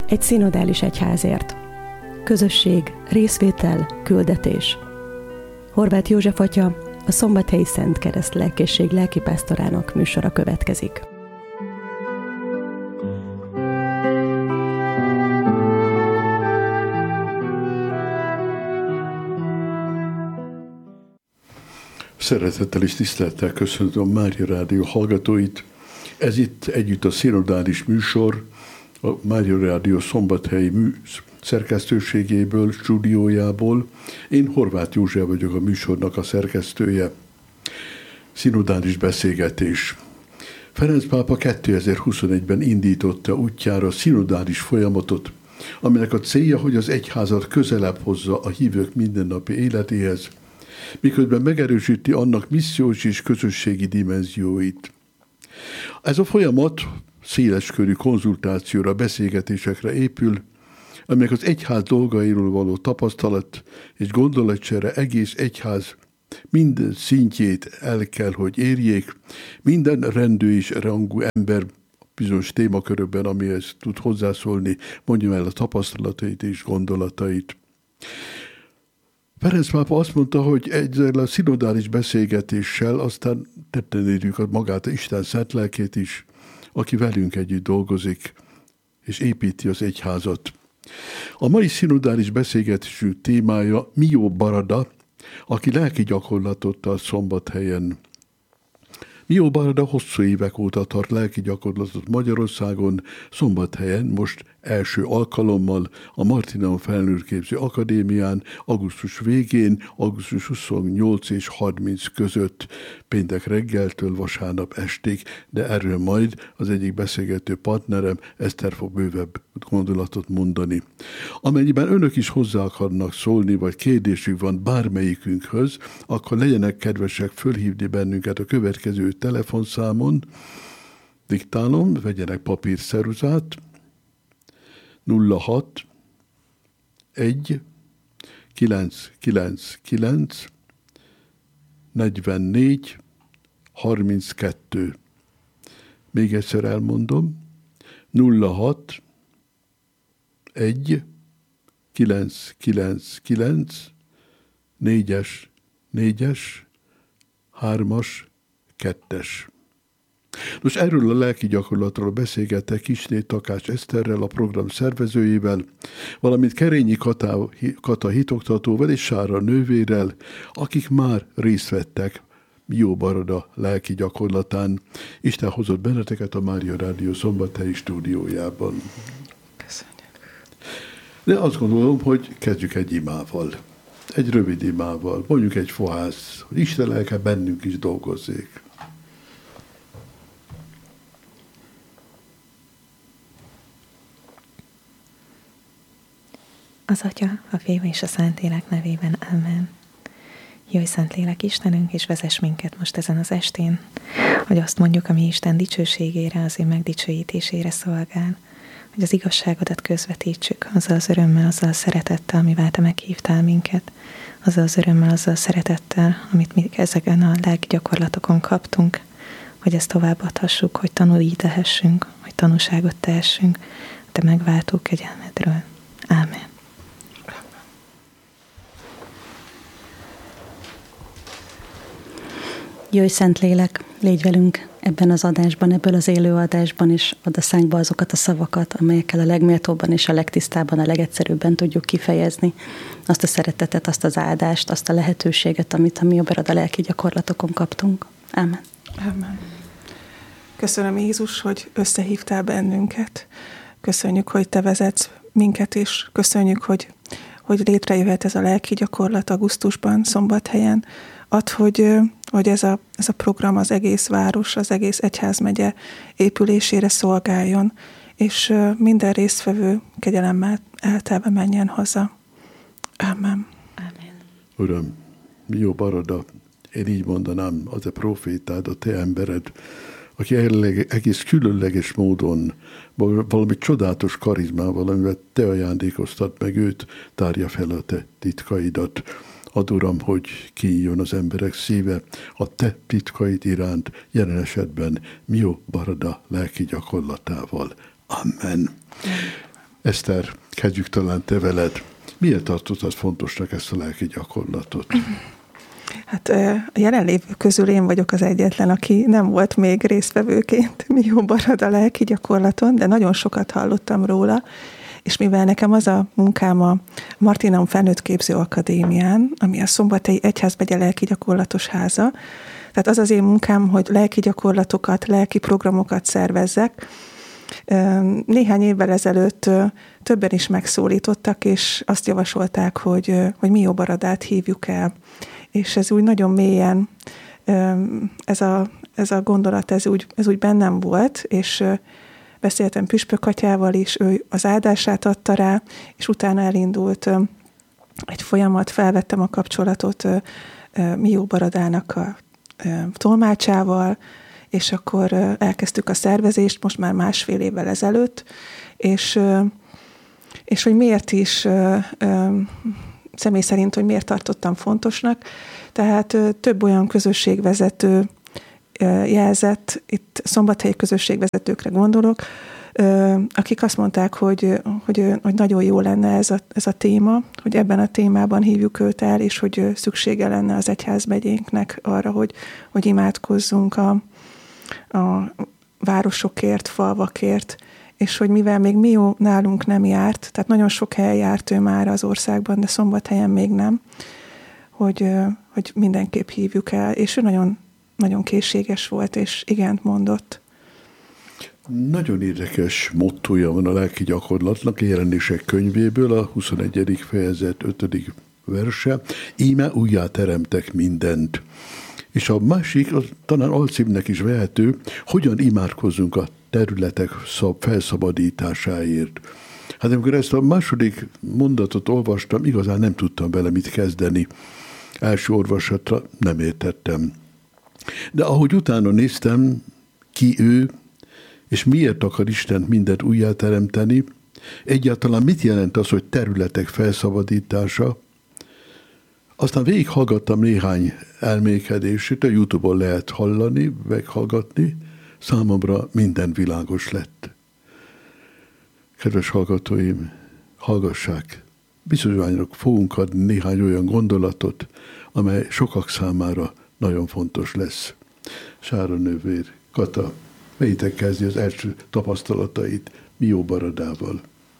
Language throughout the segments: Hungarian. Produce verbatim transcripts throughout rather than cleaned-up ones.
Egy szinodális egyházért. Közösség, részvétel, küldetés. Horváth József atya, a Szombathelyi Szent Kereszt Lelkészség lelkipásztorának műsora következik. Szeretettel és tisztelettel köszöntöm a Mária Rádió hallgatóit. Ez itt együtt a szinodális műsor, a Mária Rádió szombathelyi mű szerkesztőségéből, stúdiójából. Én Horváth József vagyok, a műsornak a szerkesztője. Szinodális beszélgetés. Ferenc pápa kétezer-huszonegyben indította útjára a szinodális folyamatot, aminek a célja, hogy az egyházat közelebb hozza a hívők mindennapi életéhez, miközben megerősíti annak missziós és közösségi dimenzióit. Ez a folyamat széleskörű konzultációra, beszélgetésekre épül, amelyek az egyház dolgairól való tapasztalat és gondolatcsere egész egyház minden szintjét el kell, hogy érjék, minden rendű és rangú ember bizonyos témakörökben, amihez tud hozzászólni, mondjam el a tapasztalatait és gondolatait. Ferenc pápa azt mondta, hogy ezzel a szinodális beszélgetéssel aztán tetten érjük a magát, a Isten szent lelkét is, aki velünk együtt dolgozik, és építi az egyházat. A mai szinodális beszélgetésünk témája Mio Barada, aki lelki gyakorlatot tart Szombathelyen. Mio Barada hosszú évek óta tart lelki gyakorlatot Magyarországon, Szombathelyen, most első alkalommal a Martinán Felnőttképző Akadémián augusztus végén, augusztus huszonnyolc és harminc között, péntek reggeltől vasárnap estig, de erről majd az egyik beszélgető partnerem, Eszter fog bővebb gondolatot mondani. Amennyiben önök is hozzá akarnak szólni, vagy kérdésük van bármelyikünkhöz, akkor legyenek kedvesek fölhívni bennünket a következő telefonszámon. Diktálom, vegyenek papírszeruzát. nulla hat egy kilenc kilenc kilenc negyvennégy harminckettő. Még egyszer elmondom. nulla hat egy kilenc kilenc kilenc négyes négyes hármas kettes. Nos, erről a lelki gyakorlatról beszélgettek Kisné Takács Eszterrel, a program szervezőjével, valamint Kerényi Kata, Kata hitoktatóval és Sára nővérrel, akik már részt vettek Mio Barada lelki gyakorlatán. Isten hozott benneteket a Mária Rádió szombathelyi stúdiójában. Köszönjük. De azt gondolom, hogy kezdjük egy imával. Egy rövid imával, mondjuk egy fohász, hogy Isten lelke bennünk is dolgozzék. Az Atya, a Fiú és a Szentlélek nevében. Amen. Jöjj, Szentlélek Istenünk, és vezess minket most ezen az estén, hogy azt mondjuk, ami Isten dicsőségére, az ő megdicsőítésére szolgál, hogy az igazságodat közvetítsük, azzal az örömmel, azzal a szeretettel, amivel te meghívtál minket, azzal az örömmel, azzal a szeretettel, amit mi ezeken a lelki gyakorlatokon kaptunk, hogy ezt továbbadhassuk, hogy tanulítehessünk, hogy tanúságot tehessünk a te megváltó kegyelmedről. Ámen. Jöjj, Szentlélek, légy velünk ebben az adásban, ebből az élő adásban, és add a szánkba azokat a szavakat, amelyekkel a legméltóbban és a legtisztábban, a legegyszerűbben tudjuk kifejezni azt a szeretetet, azt az áldást, azt a lehetőséget, amit a Mio Barada lelki gyakorlatokon kaptunk. Ámen. Ámen. Köszönöm, Jézus, hogy összehívtál bennünket. Köszönjük, hogy te vezetsz minket, és köszönjük, hogy, hogy létrejöhet ez a lelki gyakorlat augusztusban, Szombathelyen. Add, hogy, hogy ez, a, ez a program az egész város, az egész egyházmegye épülésére szolgáljon, és minden résztvevő kegyelemmel eltelve menjen haza. Ámen. Ámen. Uram, Mio Barada, én így mondanám, az a profétád, a te embered, aki egész különleges módon, valami csodálatos karizmával, amivel te ajándékoztad meg őt, tárja fel a te titkaidat. Add, Uram, hogy kinyíljon az emberek szíve a te titkaid iránt, jelen esetben Mio Barada lelki gyakorlatával. Amen. Eszter, kezdjük talán te veled. Miért tartottad fontosnak ezt a lelki gyakorlatot? Hát a jelenlévő közül én vagyok az egyetlen, aki nem volt még résztvevőként Mió Barada lelki gyakorlaton, de nagyon sokat hallottam róla, és mivel nekem az a munkám a Martinum Felnőtt Képző Akadémián, ami a Szombathelyi Egyházmegye lelki gyakorlatos háza, tehát az az én munkám, hogy lelki gyakorlatokat, lelki programokat szervezzek. Néhány évvel ezelőtt többen is megszólítottak, és azt javasolták, hogy, hogy Mió Baradát hívjuk el. És ez úgy nagyon mélyen, ez a, ez a gondolat, ez úgy, ez úgy bennem volt, és beszéltem Püspök atyával is, ő az áldását adta rá, és utána elindult egy folyamat, felvettem a kapcsolatot Mió Baradának a tolmácsával, és akkor elkezdtük a szervezést, most már másfél évvel ezelőtt, és, és hogy miért is, személy szerint, hogy miért tartottam fontosnak, tehát több olyan közösségvezető jelzett, itt szombathelyi közösségvezetőkre gondolok, akik azt mondták, hogy, hogy, hogy nagyon jó lenne ez a, ez a téma, hogy ebben a témában hívjuk őt el, és hogy szüksége lenne az egyházmegyénknek arra, hogy, hogy imádkozzunk a, a városokért, falvakért, és hogy mivel még Mió nálunk nem járt, tehát nagyon sok helyen járt ő már az országban, de Szombathelyen még nem, hogy, hogy mindenképp hívjuk el, és ő nagyon, nagyon készséges volt, és igent mondott. Nagyon érdekes mottója van a lelki gyakorlatnak, a Jelenések könyvéből, a huszonegyedik fejezet ötödik verse, íme újjá teremtek mindent. És a másik, az talán alcímnek is vehető, hogyan imádkozzunk a területek felszabadításáért. Hát amikor ezt a második mondatot olvastam, igazán nem tudtam vele mit kezdeni. Első olvasatra nem értettem. De ahogy utána néztem, ki ő, és miért akar Isten mindent újjáteremteni, egyáltalán mit jelent az, hogy területek felszabadítása, aztán végighallgattam néhány elmékedését, a YouTube-on lehet hallani, meghallgatni, számomra minden világos lett. Kedves hallgatóim, hallgassák, bizonyányok fogunk adni néhány olyan gondolatot, amely sokak számára nagyon fontos lesz. Sára nővér, Kata, melyitek kezdi az első tapasztalatait Mió Baradával?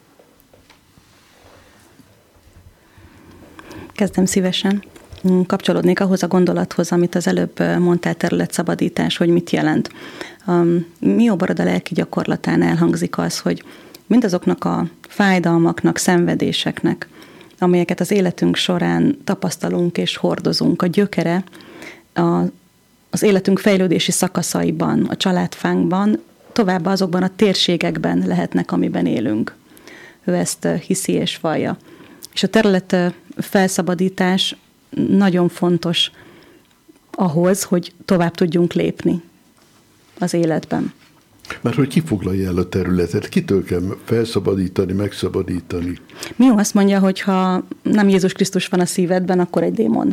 Kezdem szívesen. Kapcsolódnék ahhoz a gondolathoz, amit az előbb mondtál, területszabadítás, hogy mit jelent. Mió Barada lelki gyakorlatán elhangzik az, hogy mindazoknak a fájdalmaknak, szenvedéseknek, amelyeket az életünk során tapasztalunk és hordozunk, a gyökere a, az életünk fejlődési szakaszaiban, a családfánkban, továbbá azokban a térségekben lehetnek, amiben élünk. Ő ezt hiszi és vallja. És a terület felszabadítás nagyon fontos ahhoz, hogy tovább tudjunk lépni az életben. Mert hogy ki foglalja el a területet? Kitől kell felszabadítani, megszabadítani? Mió azt mondja, hogy ha nem Jézus Krisztus van a szívedben, akkor egy démon.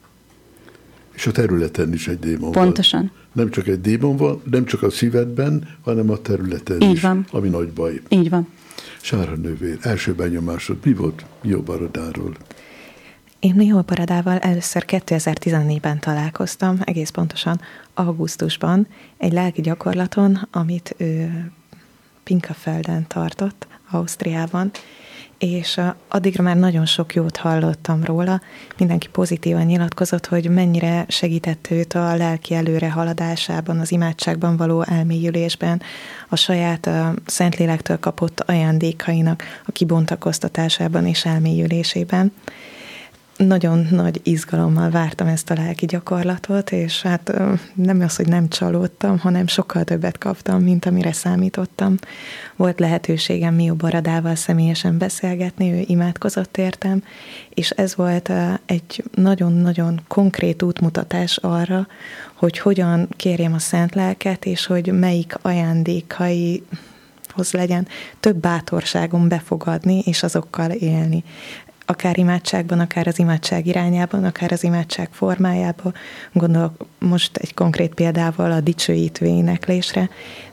És a területen is egy démon Pontosan. van. Nem csak egy démon van, nem csak a szívedben, hanem a területen Így is, van. ami nagy baj. Így van. Sára nővér, első benyomásod mi volt Mió Baradáról? Én Mió Baradával először kétezer-tizennégyben találkoztam, egész pontosan augusztusban, egy lelki gyakorlaton, amit ő Pinkafelden tartott, Ausztriában, és addigra már nagyon sok jót hallottam róla, mindenki pozitívan nyilatkozott, hogy mennyire segített őt a lelki előrehaladásában, az imádságban való elmélyülésben, a saját a Szentlélektől kapott ajándékainak a kibontakoztatásában és elmélyülésében. Nagyon nagy izgalommal vártam ezt a lelki gyakorlatot, és hát nem az, hogy nem csalódtam, hanem sokkal többet kaptam, mint amire számítottam. Volt lehetőségem Mió Baradával személyesen beszélgetni, ő imádkozott értem, és ez volt egy nagyon-nagyon konkrét útmutatás arra, hogy hogyan kérjem a Szent Lelket, és hogy melyik ajándékai hoz legyen több bátorságom befogadni, és azokkal élni. Akár imádságban, akár az imádság irányában, akár az imádság formájában. Gondolok most egy konkrét példával a dicsőítő éneklésre.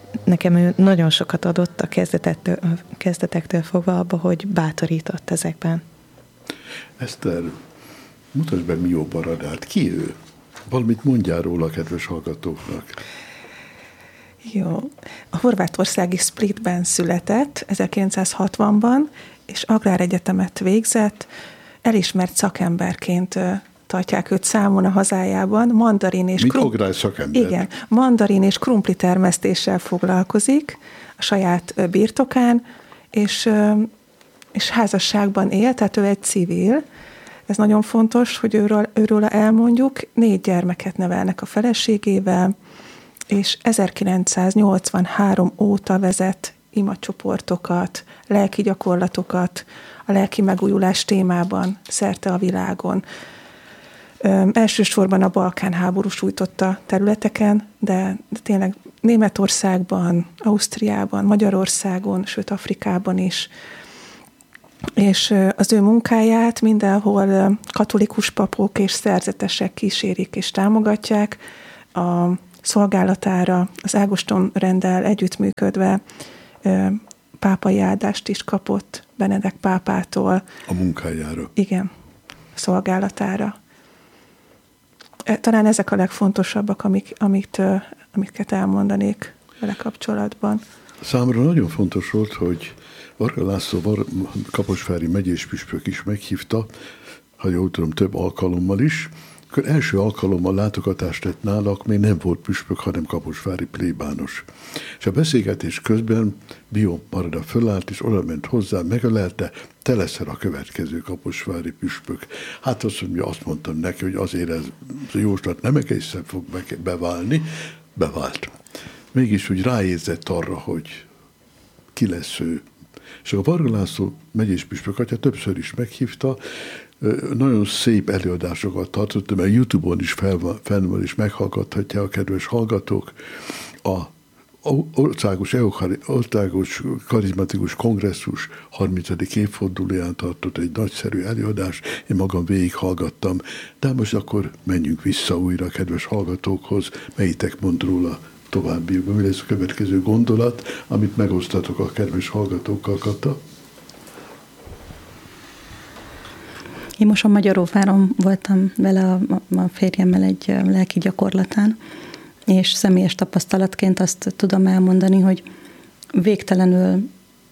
nekem ő nagyon sokat adott a kezdetektől, a kezdetektől fogva abba, hogy bátorított ezekben. Eszter, mutasd be Mió Baradát. Ki ő? Valamit mondjál róla, kedves hallgatóknak. Jó. A horvátországi Splitben született ezerkilencszázhatvanban, és agráregyetemet végzett. Elismert szakemberként tartják őt számon a hazájában. Mandarin és Mit krum... agrár szakember? Igen, mandarin és krumpli termesztéssel foglalkozik a saját birtokán, és, és házasságban él, tehát ő egy civil. Ez nagyon fontos, hogy őről, őről elmondjuk. Négy gyermeket nevelnek a feleségével, és ezerkilencszáznyolcvanhárom óta vezet imacsoportokat, lelki gyakorlatokat a lelki megújulás témában szerte a világon. Ö, elsősorban a Balkán háború sújtotta területeken, de, de tényleg Németországban, Ausztriában, Magyarországon, sőt Afrikában is. És az ő munkáját mindenhol katolikus papok és szerzetesek kísérik és támogatják. A szolgálatára az Ágoston renddel együttműködve pápai áldást is kapott Benedek pápától. A munkájára. Igen, a szolgálatára. Talán ezek a legfontosabbak, amik, amit, amiket elmondanék vele kapcsolatban. Számomra nagyon fontos volt, hogy Varga László Var- kaposvári megyés püspök is meghívta, ha jól tudom, több alkalommal is. Akkor első alkalommal látogatást tett nálak, még nem volt püspök, hanem kaposvári plébános. És a beszélgetés közben Mió Barada fölállt, és oda ment hozzá, megölelte, te leszel a következő kaposvári püspök. Hát azt mondja, azt mondtam neki, hogy azért ez a jóslat nem egészen fog beválni, bevált. Mégis úgy ráérzett arra, hogy ki lesz ő. És a Varga László megyés püspök atya többször is meghívta, nagyon szép előadásokat tartott, mert YouTube-on is fel van, fenn van, és meghallgathatják a kedves hallgatók. A országos, országos karizmatikus kongresszus harmincadik évfordulóján tartott egy nagyszerű előadást, én magam végighallgattam, de most akkor menjünk vissza újra a kedves hallgatókhoz, melyitek mond róla továbbiakban. Mi lesz a következő gondolat, amit megosztatok a kedves hallgatókkal, Kata? Én most a Magyaróváron voltam vele a, a férjemmel egy lelki gyakorlatán, és személyes tapasztalatként azt tudom elmondani, hogy végtelenül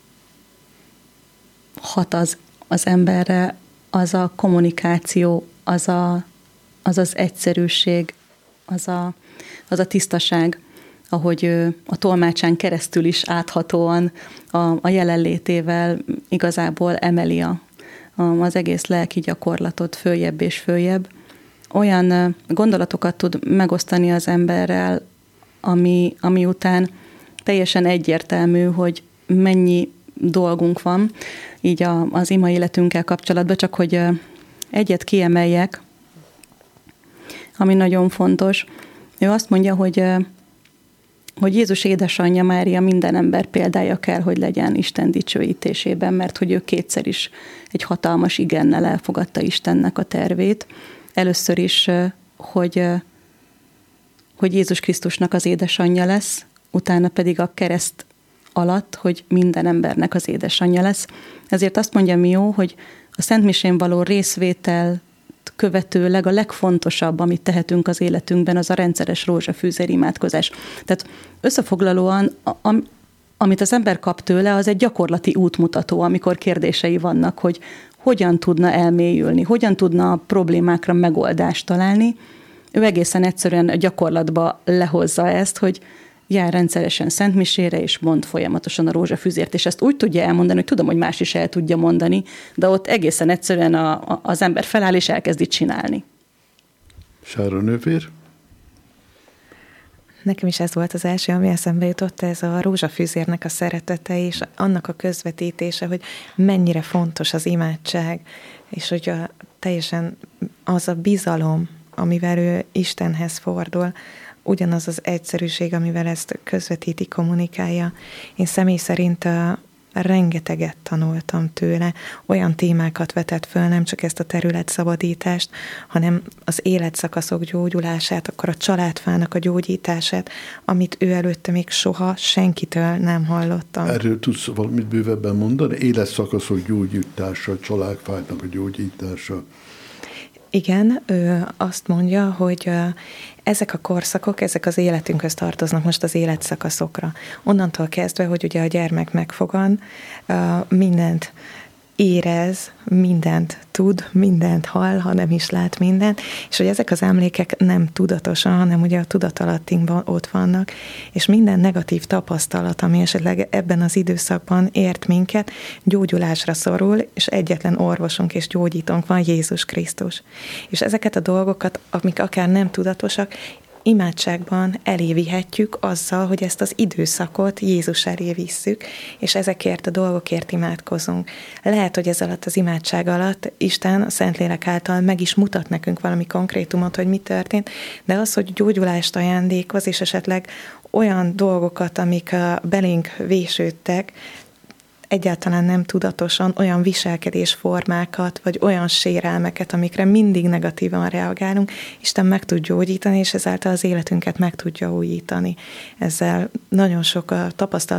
hat az, az emberre az a kommunikáció, az a, az, az egyszerűség, az a, az a tisztaság, ahogy a tolmácsán keresztül is áthatóan a, a jelenlétével igazából emeli a, a, az egész lelki gyakorlatot följebb és följebb. Olyan gondolatokat tud megosztani az emberrel, ami, ami után teljesen egyértelmű, hogy mennyi dolgunk van így a, az ima életünkkel kapcsolatban, csak hogy egyet kiemeljek, ami nagyon fontos. Ő azt mondja, hogy hogy Jézus édesanyja Mária minden ember példája kell, hogy legyen Isten dicsőítésében, mert hogy ő kétszer is egy hatalmas igennel elfogadta Istennek a tervét. Először is, hogy, hogy Jézus Krisztusnak az édesanyja lesz, utána pedig a kereszt alatt, hogy minden embernek az édesanyja lesz. Ezért azt mondja Mió, hogy a Szentmisén való részvétel követőleg a legfontosabb, amit tehetünk az életünkben, az a rendszeres rózsafűzer imádkozás. Tehát összefoglalóan, a, amit az ember kap tőle, az egy gyakorlati útmutató, amikor kérdései vannak, hogy hogyan tudna elmélyülni, hogyan tudna a problémákra megoldást találni. Ő egészen egyszerűen a gyakorlatba lehozza ezt, hogy jár rendszeresen szentmisére, és mond folyamatosan a rózsafűzért, és ezt úgy tudja elmondani, hogy tudom, hogy más is el tudja mondani, de ott egészen egyszerűen a, a, az ember feláll, és elkezdi csinálni. Sára nővér? Nekem is ez volt az első, ami eszembe jutott, ez a rózsafűzérnek a szeretete, és annak a közvetítése, hogy mennyire fontos az imádság, és hogy a, teljesen az a bizalom, amivel ő Istenhez fordul, ugyanaz az egyszerűség, amivel ezt közvetíti, kommunikálja. Én személy szerint a, rengeteget tanultam tőle, olyan témákat vetett föl, nem csak ezt a területszabadítást, hanem az életszakaszok gyógyulását, akkor a családfának a gyógyítását, amit ő előtte még soha senkitől nem hallottam. Erről tudsz valamit bővebben mondani? Életszakaszok gyógyítása, családfának a gyógyítása. Igen, ő azt mondja, hogy ezek a korszakok, ezek az életünkhöz tartoznak most az életszakaszokra. Onnantól kezdve, hogy ugye a gyermek megfogan, mindent érez, mindent tud, mindent hall, ha nem is lát mindent, és hogy ezek az emlékek nem tudatosan, hanem ugye a tudatalattinkban ott vannak, és minden negatív tapasztalat, ami esetleg ebben az időszakban ért minket, gyógyulásra szorul, és egyetlen orvosunk és gyógyítónk van, Jézus Krisztus. És ezeket a dolgokat, amik akár nem tudatosak, imádságban elévihetjük azzal, hogy ezt az időszakot Jézus elé visszük, és ezekért a dolgokért imádkozunk. Lehet, hogy ez alatt az imádság alatt Isten a Szentlélek által meg is mutat nekünk valami konkrétumot, hogy mi történt, de az, hogy gyógyulást ajándékoz, és esetleg olyan dolgokat, amik belénk vésődtek, egyáltalán nem tudatosan olyan viselkedésformákat, vagy olyan sérelmeket, amikre mindig negatívan reagálunk, Isten meg tud gyógyítani, és ezáltal az életünket meg tudja újítani. Ezzel nagyon sok tapasztalat